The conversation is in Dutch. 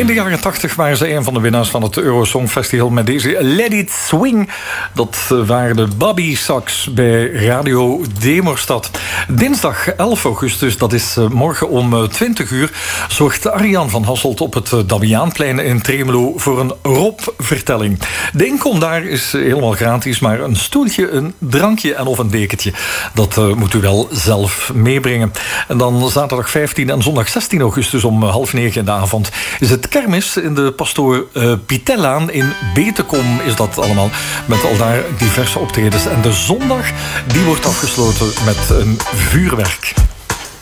In de jaren 80 waren ze een van de winnaars van het Eurosong Festival met deze Let It Swing. Dat waren de Bobby Sox bij Radio Demerstad. Dinsdag 11 augustus, dat is morgen om 20 uur... zorgt Arjan van Hasselt op het Damiaanplein in Tremelo voor een Rob-vertelling. De inkom daar is helemaal gratis, maar een stoeltje, een drankje en of een dekentje, dat moet u wel zelf meebrengen. En dan zaterdag 15 en zondag 16 augustus om 8:30 in de avond is het kermis in de Pastoor Pitellaan in Betekom is dat allemaal, met al daar diverse optredens. En de zondag, die wordt afgesloten met een vuurwerk.